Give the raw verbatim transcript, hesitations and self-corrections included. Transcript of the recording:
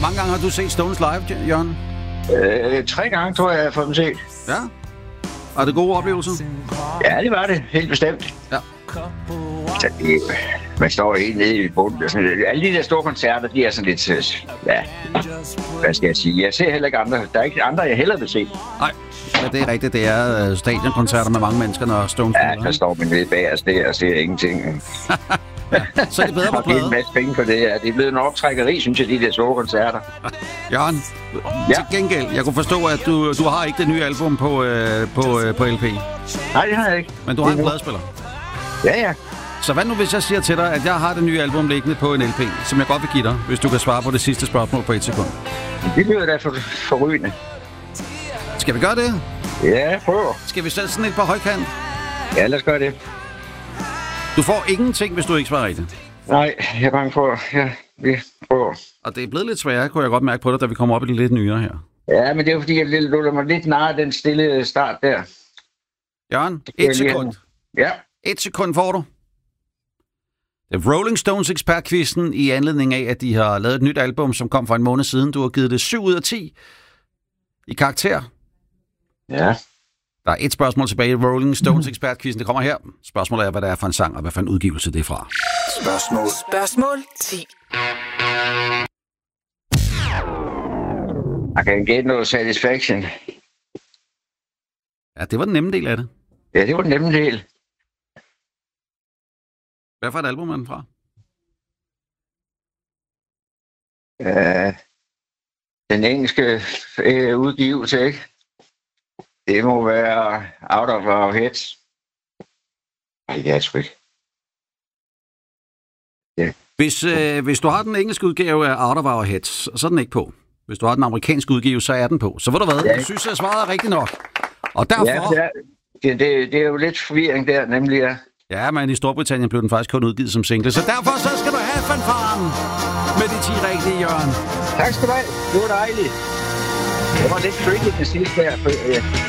mange gange har du set Stones live, Jørgen? Øh, tre gange, tror jeg, jeg har fået dem set. Ja. Var det gode oplevelser? Ja, det var det. Helt bestemt. Ja. Så det, man står helt nede i bunden. Alle de der store koncerter, de er sådan lidt... Ja, hvad skal jeg sige? Jeg ser heller ikke andre. Der er ikke andre, jeg hellere vil se. Nej, ja, det er rigtigt. Det er uh, stadionkoncerter med mange mennesker, når Stones Ja, der står man nede bag os der og ser ingenting. Så er det bedre på plade. plade. En masse penge for det. Ja. Det er blevet en optrækkeri, synes jeg, de der store koncerter. Jørgen, ja. Til gengæld, jeg kunne forstå, at du, du har ikke det nye album på, øh, på, øh, på L P. Nej, det har jeg ikke. Men du har en pladespiller. Ja, ja. Så hvad nu, hvis jeg siger til dig, at jeg har det nye album liggende på en L P, som jeg godt vil give dig, hvis du kan svare på det sidste spørgsmål på et sekund? Det lyder da for forrygende. Skal vi gøre det? Ja, prøv. Skal vi sætte sådan lidt på højkant? Ja, lad os gøre det. Du får ingenting, hvis du ikke svarer rigtigt. Nej, jeg er bange for, ja, vi prøver. Og det er blevet lidt sværere, kunne jeg godt mærke på dig, da vi kommer op i det lidt nyere her. Ja, men det er jo fordi, jeg luller mig lidt nær den stille start der. Jørgen, et sekund. Ja. Et sekund får du. Det er Rolling Stones ekspertquizzen i anledning af, at de har lavet et nyt album, som kom for en måned siden. Du har givet det syv ud af ti i karakter. Ja. Der er et spørgsmål tilbage i Rolling Stones ekspertquizzen. Det kommer her. Spørgsmålet er, hvad det er for en sang, og hvad for en udgivelse det er fra. Spørgsmål. Spørgsmål ti. Jeg kan gætte noget Satisfaction. Ja, det var den nemme del af det. Ja, det var den nemme del. Hvad for et album er den fra? Uh, den engelske uh, udgivelse, ikke? Det må være Out of Our Heads. Ej, jeg tror ikke. Yeah. Hvis, øh, hvis du har den engelske udgave af Out of Our Heads, så er den ikke på. Hvis du har den amerikanske udgave, så er den på. Så ved du hvad, ja. Jeg synes, jeg svarede rigtigt nok. Og derfor... Ja, det, er, det, det, det er jo lidt forvirring der, nemlig ja. Ja, men i Storbritannien blev den faktisk kun udgivet som single. Så derfor så skal du have fanfaren med de ti rigtige, Jørgen. Tak skal du have. Det var dejligt. Det var lidt tricky det sidste her.